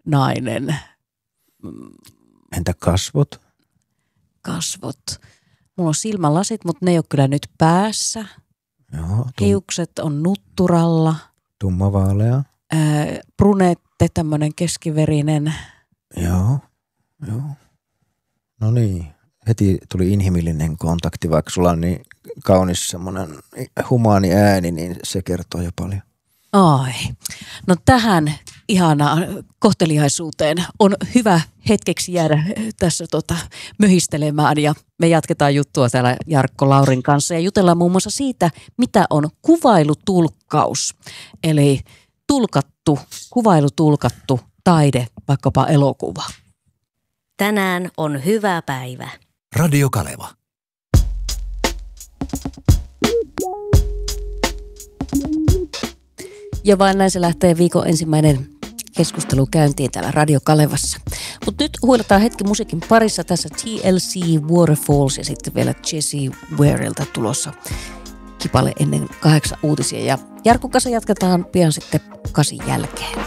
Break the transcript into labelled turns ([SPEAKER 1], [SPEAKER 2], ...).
[SPEAKER 1] nainen.
[SPEAKER 2] Entä kasvot?
[SPEAKER 1] Kasvot. Mulla on silmälasit, mutta ne ei ole kyllä nyt päässä.
[SPEAKER 2] Joo.
[SPEAKER 1] Hiukset on nutturalla.
[SPEAKER 2] Tummavaalea.
[SPEAKER 1] Brunette, tämmöinen keskiverinen.
[SPEAKER 2] Joo. No niin. Heti tuli inhimillinen kontakti, vaikka sulla on niin kaunis semmoinen humaani ääni, niin se kertoo jo paljon.
[SPEAKER 1] Ai. No tähän ihanaan kohteliaisuuteen on hyvä hetkeksi jäädä tässä möhistelemään ja me jatketaan juttua täällä Jarkko Laurin kanssa ja jutellaan muun muassa siitä, mitä on kuvailutulkkaus. Eli kuvailutulkattu taide, vaikkapa elokuva.
[SPEAKER 3] Tänään on hyvä päivä.
[SPEAKER 4] Radio Kaleva.
[SPEAKER 1] Ja vain näin se lähtee viikon ensimmäinen keskustelu käyntiin täällä Radio Kalevassa. Mutta nyt huilataan hetki musiikin parissa. Tässä TLC Waterfalls ja sitten vielä Jessie Wareilta tulossa kipale ennen 8 uutisia. Ja Jarkon kanssa jatketaan pian sitten 8 jälkeen.